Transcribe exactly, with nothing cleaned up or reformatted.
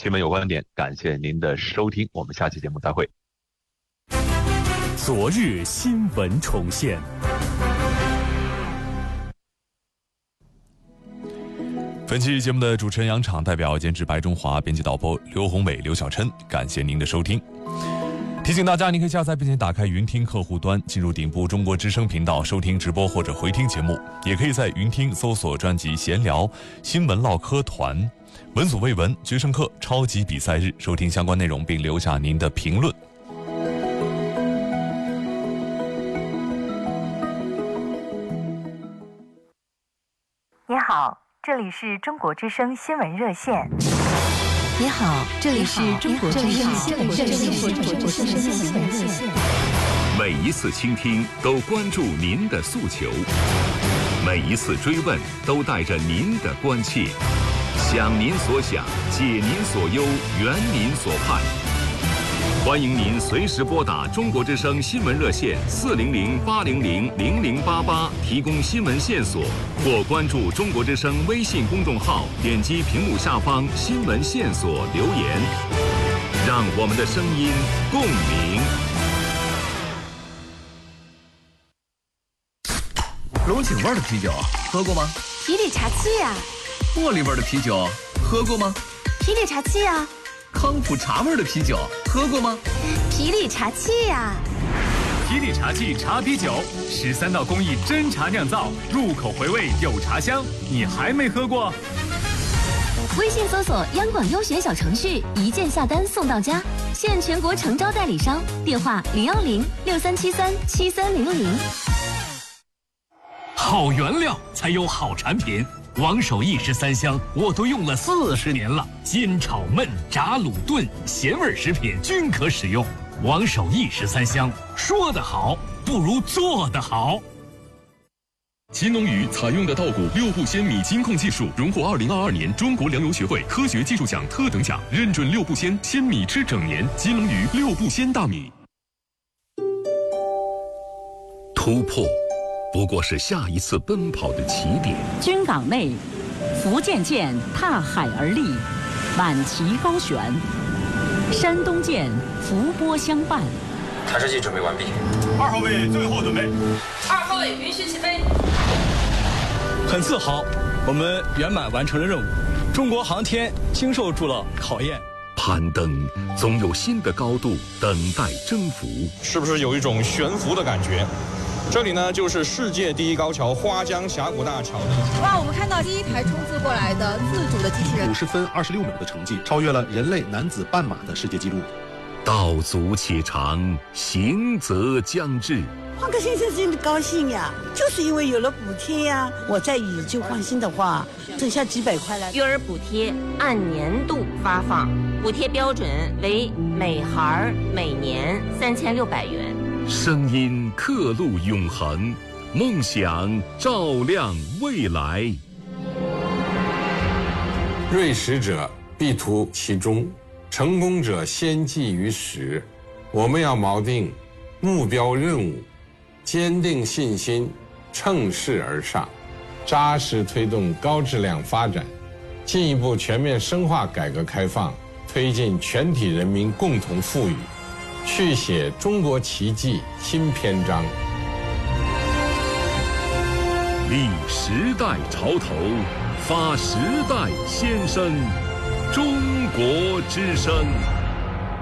新闻有观点，感谢您的收听，我们下期节目再会。 昨日新闻重现。本期节目的主持人杨昶，代表监制白中华，编辑导播刘宏伟、刘晓琛，感谢您的收听。提醒大家，您可以下载并且打开云听客户端，进入顶部中国之声频道收听直播或者回听节目，也可以在云听搜索专辑闲聊、新闻唠嗑团、闻所未闻、决胜课、超级比赛日收听相关内容，并留下您的评论。 你好，这里是中国之声新闻热线。 你好，这里是中国之声新闻热线。 每一次倾听都关注您的诉求，每一次追问都带着您的关切，想您所想，解您所忧，圆您所盼。欢迎您随时拨打中国之声新闻热线四零零八零零零零八八提供新闻线索，或关注中国之声微信公众号，点击屏幕下方新闻线索留言，让我们的声音共鸣。 龙井味的啤酒喝过吗？ 皮里茶气呀。 茉莉味的啤酒喝过吗？ 皮里茶气呀。 康普茶味的啤酒喝过吗？ 皮里茶气呀。 皮里茶气茶啤酒，十三道工艺真茶酿造，入口回味有茶香，你还没喝过？ 微信搜索央广优选小程序，一键下单送到家，现全国诚招代理商，电话零幺零六三七三七三零零。 好原料才有好产品。王守义十三香我都用了四十年了，煎炒焖炸卤炖咸味食品均可使用。王守义十三香，说得好不如做得好。 奇农鱼采用的稻谷六步鲜米金控技术荣获二零二二年中国粮油学会科学技术奖特等奖，认准六步鲜，鲜米吃整年。奇农鱼六步鲜大米。 突破不过是下一次奔跑的起点。 军港内，福建舰踏海而立，满旗高悬；山东舰伏波相伴。 抬式机准备完毕。 二号位最后准备。 二号位允许起飞。 很自豪，我们圆满完成了任务。中国航天经受住了考验。 攀登总有新的高度等待征服。 是不是有一种悬浮的感觉？这里呢，就是世界第一高桥花江峡谷大桥。 哇，我们看到第一台冲刺过来的自主的机器人， 五十分二十六秒的成绩，超越了人类男子半马的世界纪录。 道阻且长，行则将至。 换个先生真的高兴呀，就是因为有了补贴呀。我在以旧换新的话，挣下几百块来。 育儿补贴按年度发放，补贴标准为每孩每年三千六百元。 声音刻录永恒，梦想照亮未来。 锐识者必图其中，成功者先记于始。我们要锚定目标任务，坚定信心，乘势而上，扎实推动高质量发展，进一步全面深化改革开放，推进全体人民共同富裕，续写中国奇迹新篇章。 立时代潮头，发时代先声，中国之声。